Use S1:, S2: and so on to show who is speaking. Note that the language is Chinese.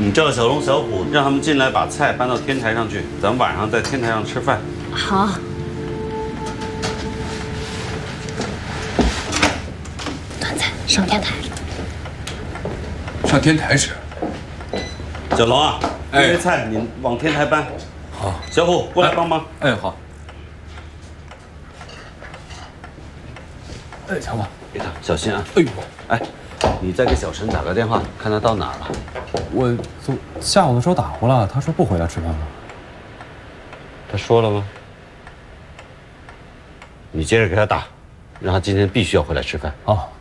S1: 你叫小龙、小虎，让他们进来把菜搬到天台上去，咱晚上在天台上吃饭。
S2: 好。端菜上天台。
S3: 上天台吃。
S1: 小龙啊，这些菜你往天台搬。
S3: 好。
S1: 小虎过来帮忙。
S3: 哎，好。哎，强子，
S1: 别动，小心啊！
S3: 哎呦，
S1: 哎，你再给小陈打个电话，看他到哪儿了。
S4: 我从下午的时候打过了，他说不回来吃饭了。
S1: 他说了吗？你接着给他打，让他今天必须要回来吃饭。
S4: 好。